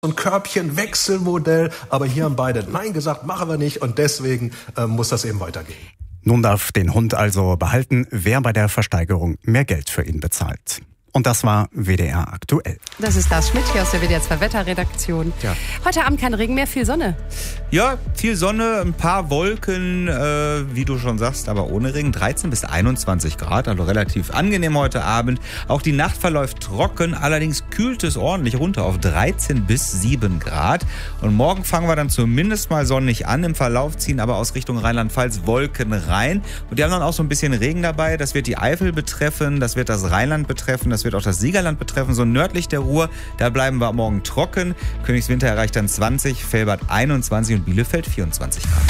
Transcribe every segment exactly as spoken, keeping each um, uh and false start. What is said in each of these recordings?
ein Körbchen, Wechselmodell, aber hier haben beide Nein gesagt, machen wir nicht und deswegen äh, muss das eben weitergehen. Nun darf den Hund also behalten, wer bei der Versteigerung mehr Geld für ihn bezahlt. Und das war W D R aktuell. Das ist Lars Schmidt hier aus der W D R zwei Wetterredaktion. Ja. Heute Abend kein Regen mehr, viel Sonne. Ja, viel Sonne, ein paar Wolken, äh, wie du schon sagst, aber ohne Regen. dreizehn bis einundzwanzig Grad, also relativ angenehm heute Abend. Auch die Nacht verläuft trocken, allerdings kühlt es ordentlich runter auf dreizehn bis sieben Grad. Und morgen fangen wir dann zumindest mal sonnig an. Im Verlauf ziehen aber aus Richtung Rheinland-Pfalz Wolken rein. Und die haben dann auch so ein bisschen Regen dabei. Das wird die Eifel betreffen, das wird das Rheinland betreffen, das wird auch das Siegerland betreffen, so nördlich der Ruhr. Da bleiben wir morgen trocken. Königswinter erreicht dann zwanzig, Velbert einundzwanzig und Bielefeld vierundzwanzig Grad.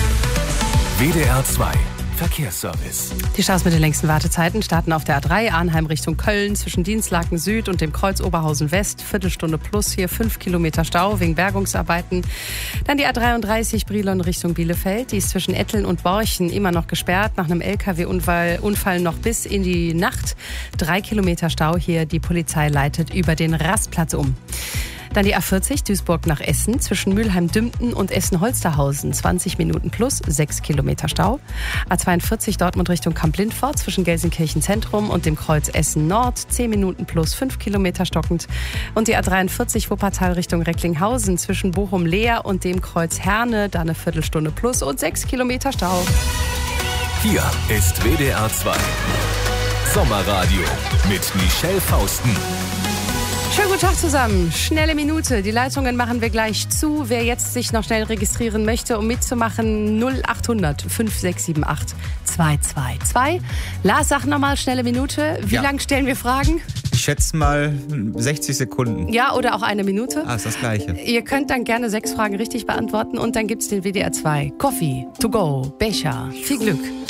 W D R zwei Verkehrsservice. Die Staus mit den längsten Wartezeiten starten auf der A drei, Arnheim Richtung Köln, zwischen Dienstlaken Süd und dem Kreuz Oberhausen West. Viertelstunde plus hier, fünf Kilometer Stau wegen Bergungsarbeiten. Dann die A dreiunddreißig Brilon Richtung Bielefeld. Die ist zwischen Etteln und Borchen immer noch gesperrt. Nach einem L K W-Unfall Unfall noch bis in die Nacht. Drei Kilometer Stau hier. Die Polizei leitet über den Rastplatz um. Dann die A vierzig, Duisburg nach Essen, zwischen Mülheim-Dümpten und Essen-Holsterhausen. zwanzig Minuten plus, sechs Kilometer Stau. A zweiundvierzig, Dortmund Richtung Kamp-Lindfort, zwischen Gelsenkirchen Zentrum und dem Kreuz Essen-Nord. zehn Minuten plus, fünf Kilometer stockend. Und die A dreiundvierzig, Wuppertal Richtung Recklinghausen, zwischen Bochum-Leer und dem Kreuz Herne. Da eine Viertelstunde plus und sechs Kilometer Stau. Hier ist W D R zwei Sommerradio mit Michelle Fausten. Schönen guten Tag zusammen. Schnelle Minute. Die Leitungen machen wir gleich zu. Wer jetzt sich noch schnell registrieren möchte, um mitzumachen, null achthundert fünf sechs sieben acht zwei zwei zwei. Lars, sag nochmal, schnelle Minute. Wie Ja. lang stellen wir Fragen? Ich schätze mal sechzig Sekunden. Ja, oder auch eine Minute. Ah, ist das Gleiche. Ihr könnt dann gerne sechs Fragen richtig beantworten und dann gibt's den W D R zwei Coffee, to go, Becher. Viel Glück.